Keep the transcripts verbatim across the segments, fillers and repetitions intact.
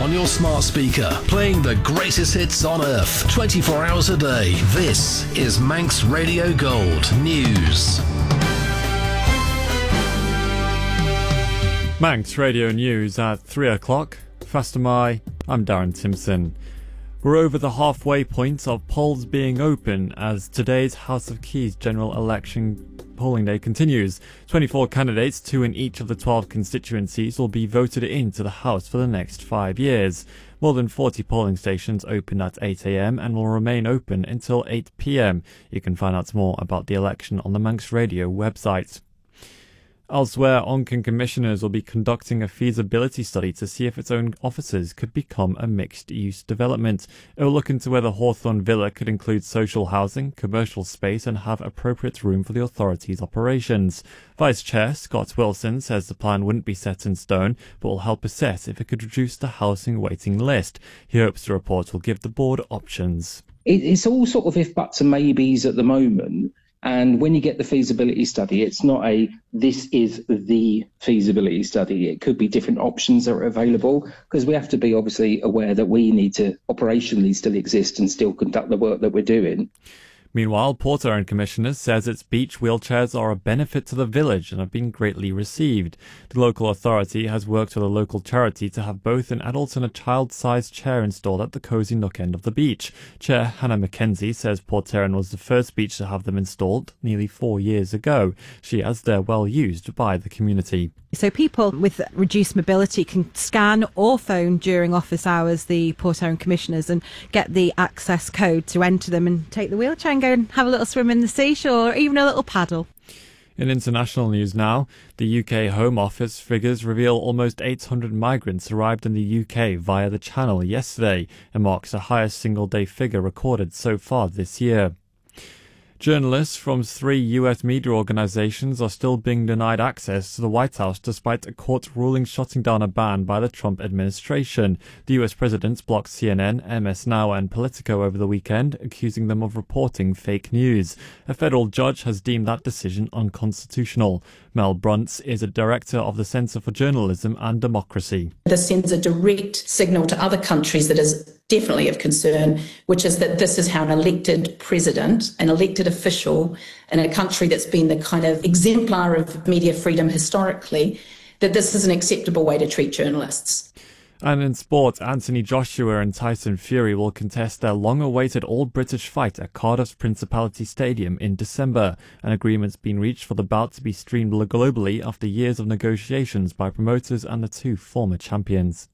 on your smart speaker, playing the greatest hits on earth, twenty-four hours a day. This is Manx Radio Gold News. Manx Radio News at three o'clock. Fastamai, I'm Darren Timpson. We're over the halfway point of polls being open as today's House of Keys general election polling day continues. twenty-four candidates, two in each of the twelve constituencies, will be voted into the House for the next five years. More than forty polling stations opened at eight a.m. and will remain open until eight p.m. You can find out more about the election on the Manx Radio website. Elsewhere, Onken commissioners will be conducting a feasibility study to see if its own offices could become a mixed-use development. It will look into whether Hawthorne Villa could include social housing, commercial space and have appropriate room for the authority's operations. Vice Chair Scott Wilson says the plan wouldn't be set in stone, but will help assess if it could reduce the housing waiting list. He hopes the report will give the board options. It's all sort of if buts and maybes at the moment. And when you get the feasibility study, it's not a, this is the feasibility study. It could be different options that are available, because we have to be obviously aware that we need to operationally still exist and still conduct the work that we're doing. Meanwhile, Port Erin Commissioners says its beach wheelchairs are a benefit to the village and have been greatly received. The local authority has worked with a local charity to have both an adult and a child-sized chair installed at the Cosy Nook end of the beach. Chair Hannah Mackenzie says Port Erin was the first beach to have them installed nearly four years ago. She adds they're well used by the community. So people with reduced mobility can scan or phone during office hours the Port Erin Commissioners and get the access code to enter them and take the wheelchair and go and have a little swim in the seashore or even a little paddle. In international news now, the U K Home Office figures reveal almost eight hundred migrants arrived in the U K via the Channel yesterday and marks the highest single-day figure recorded so far this year. Journalists from three U S media organizations are still being denied access to the White House despite a court ruling shutting down a ban by the Trump administration. The U S president blocked C N N, M S Now and Politico over the weekend, accusing them of reporting fake news. A federal judge has deemed that decision unconstitutional. Mel Bruntz is a director of the Centre for Journalism and Democracy. This sends a direct signal to other countries that is definitely of concern, which is that this is how an elected president, an elected official in a country that's been the kind of exemplar of media freedom historically, that this is an acceptable way to treat journalists. And in sport, Anthony Joshua and Tyson Fury will contest their long-awaited all-British fight at Cardiff's Principality Stadium in December. An agreement's been reached for the bout to be streamed globally after years of negotiations by promoters and the two former champions.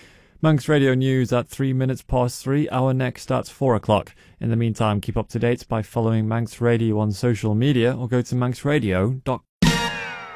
Manx Radio News at three minutes past three, our next at four o'clock. In the meantime, keep up to date by following Manx Radio on social media or go to manx radio dot com.